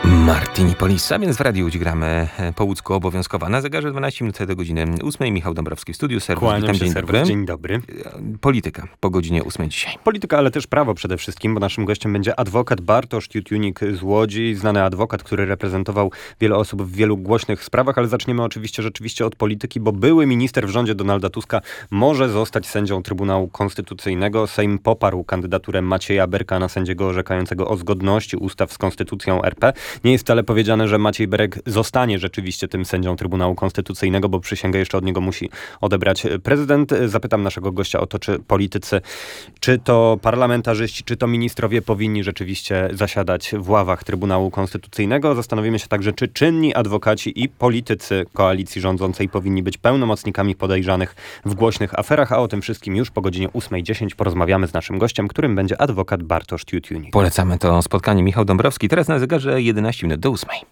Martini Polissa, więc w Radiu Łódź gramy po łódzku obowiązkowa. Na zegarze 12 minut do godziny 8. Michał Dąbrowski w studiu. Serwus, witam, dzień dobry. Dzień dobry. Polityka po godzinie 8 dzisiaj. Polityka, ale też prawo przede wszystkim, bo naszym gościem będzie adwokat Bartosz Tiutiunik z Łodzi. Znany adwokat, który reprezentował wiele osób w wielu głośnych sprawach, ale zaczniemy rzeczywiście od polityki, bo były minister w rządzie Donalda Tuska może zostać sędzią Trybunału Konstytucyjnego. Sejm poparł kandydaturę Macieja Berka na sędziego orzekającego o zgodności ustaw z Konstytucją RP. Nie jest wcale powiedziane, że Maciej Berek zostanie rzeczywiście tym sędzią Trybunału Konstytucyjnego, bo przysięgę jeszcze od niego musi odebrać prezydent. Zapytam naszego gościa o to, czy politycy, czy to parlamentarzyści, czy to ministrowie powinni rzeczywiście zasiadać w ławach Trybunału Konstytucyjnego. Zastanowimy się także, czy czynni adwokaci i politycy koalicji rządzącej powinni być pełnomocnikami podejrzanych w głośnych aferach, a o tym wszystkim już po godzinie 8:10 porozmawiamy z naszym gościem, którym będzie adwokat Bartosz Tiutiunik. Polecamy to spotkanie. Michał Dąbrowski, teraz na zegarze 11 minut do 8.